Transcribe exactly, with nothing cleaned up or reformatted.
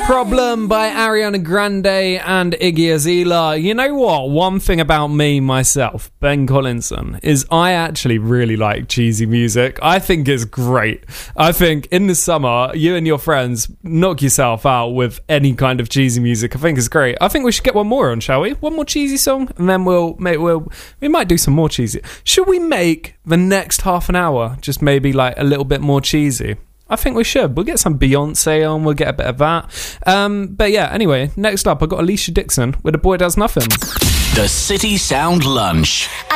Problem by Ariana Grande and Iggy Azalea. You know what? One thing about me, myself, Ben Collinson, is I actually really like cheesy music. I think it's great. I think in the summer, you and your friends knock yourself out with any kind of cheesy music. I think it's great. I think we should get one more on, shall we? One more cheesy song, and then we'll, maybe we'll we might do some more cheesy. Should we make the next half an hour just maybe like a little bit more cheesy? I think we should. We'll get some Beyonce on. We'll get a bit of that. Um, but yeah, anyway, next up, I've got Alicia Dixon with A Boy Does Nothing. The City Sound Lunch.